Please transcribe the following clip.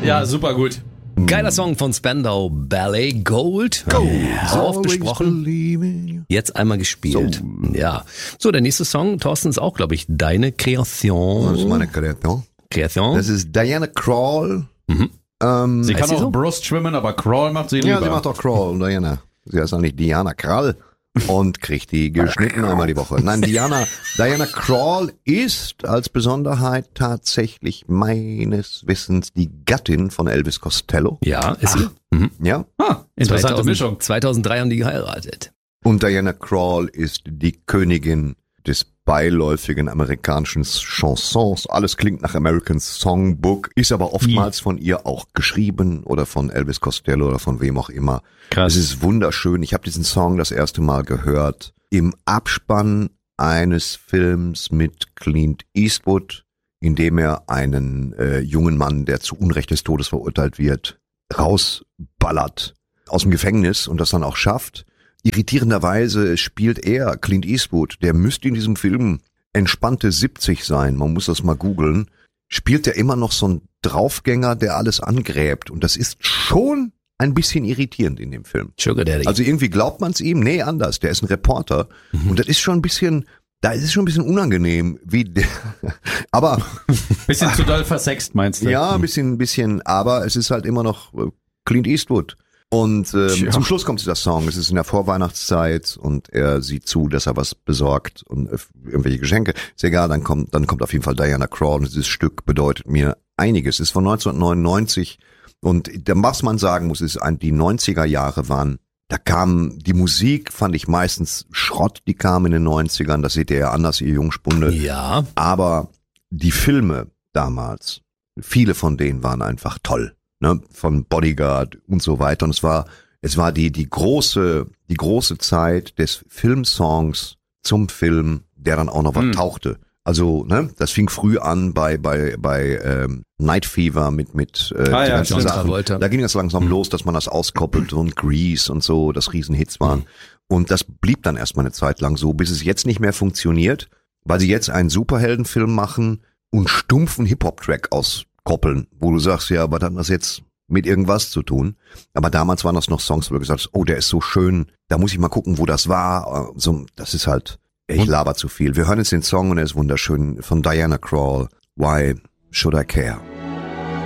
Ja, super gut. Geiler Song von Spandau Ballet, Gold. So oft besprochen. Jetzt einmal gespielt. Ja. So, der nächste Song, Thorsten, ist auch, glaube ich, deine Kreation. Das ist meine Kreation. Das ist Diana Krall. Sie kann auch Brust schwimmen, aber Crawl macht sie lieber. Ja, sie macht auch Crawl, Diana. Sie heißt eigentlich Diana Krall und kriegt die geschnitten einmal die Woche. Nein, Diana Krall ist als Besonderheit tatsächlich meines Wissens die Gattin von Elvis Costello. Ja, ist sie. Ja. Interessante Mischung. 2003 haben die geheiratet. Und Diana Krall ist die Königin des beiläufigen amerikanischen Chansons. Alles klingt nach American Songbook, ist aber oftmals von ihr auch geschrieben oder von Elvis Costello oder von wem auch immer. Krass. Es ist wunderschön. Ich habe diesen Song das erste Mal gehört im Abspann eines Films mit Clint Eastwood, in dem er einen jungen Mann, der zu Unrecht des Todes verurteilt wird, rausballert aus dem Gefängnis und das dann auch schafft. Irritierenderweise spielt er, Clint Eastwood, der müsste in diesem Film entspannte 70 sein, man muss das mal googeln, spielt er immer noch so einen Draufgänger, der alles angräbt. Und das ist schon ein bisschen irritierend in dem Film. Sugar Daddy. Also irgendwie glaubt man es ihm, nee, anders, der ist ein Reporter. Und das ist schon ein bisschen, da ist es schon ein bisschen unangenehm, wie der, aber. Bisschen zu doll versext, meinst du? Ja, ein bisschen, aber es ist halt immer noch Clint Eastwood. Und zum Schluss kommt dieser Song, es ist in der Vorweihnachtszeit und er sieht zu, dass er was besorgt und irgendwelche Geschenke. Ist egal, dann kommt auf jeden Fall Diana Krall und dieses Stück bedeutet mir einiges. Es ist von 1999 und was man sagen muss, ist, die 90er Jahre waren, da kam die Musik, fand ich meistens Schrott, die kam in den 90ern, das seht ihr ja anders, ihr Jungspunde. Ja. Aber die Filme damals, viele von denen waren einfach toll. Ne, von Bodyguard und so weiter. Und es war die große Zeit des Filmsongs zum Film, der dann auch noch was tauchte. Also, ne, das fing früh an bei Night Fever mit die ganzen Sachen. Da ging das langsam los, dass man das auskoppelt und Grease und so, das Riesenhits waren. Und das blieb dann erstmal eine Zeit lang so, bis es jetzt nicht mehr funktioniert, weil sie jetzt einen Superheldenfilm machen und stumpfen Hip-Hop-Track auskoppeln, wo du sagst, ja, was hat das jetzt mit irgendwas zu tun? Aber damals waren das noch Songs, wo du gesagt hast, oh, der ist so schön, da muss ich mal gucken, wo das war. So, das ist halt, ich laber zu viel. Wir hören jetzt den Song und er ist wunderschön von Diana Krall. Why Should I Care?